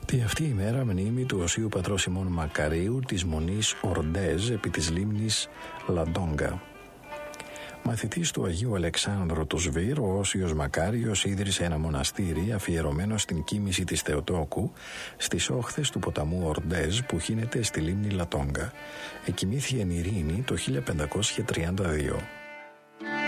Τη αυτή η μέρα μνήμη του Οσίου Πατρός Σιμών Μακαρίου της Μονής Ορντέζ επί της λίμνης Λαντόγκα. Μαθητής του Αγίου Αλεξάνδρου του Σβήρ, ο Όσιος Μακάριος ίδρυσε ένα μοναστήρι αφιερωμένο στην κοίμηση της Θεοτόκου στις όχθες του ποταμού Ορντέζ που χύνεται στη λίμνη Λαντόγκα. Εκοιμήθη εν ειρήνη το 1532.